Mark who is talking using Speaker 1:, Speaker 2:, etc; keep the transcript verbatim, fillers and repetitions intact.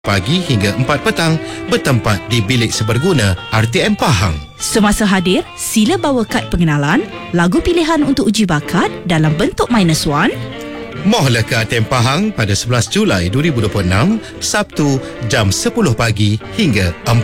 Speaker 1: pagi hingga empat petang bertempat di bilik seberguna R T M Pahang.
Speaker 2: Semasa hadir, sila bawa kad pengenalan, lagu pilihan untuk uji bakat dalam bentuk minus one.
Speaker 1: Mohlah ke R T M Pahang pada sebelas Julai dua ribu dua puluh enam, Sabtu jam sepuluh pagi hingga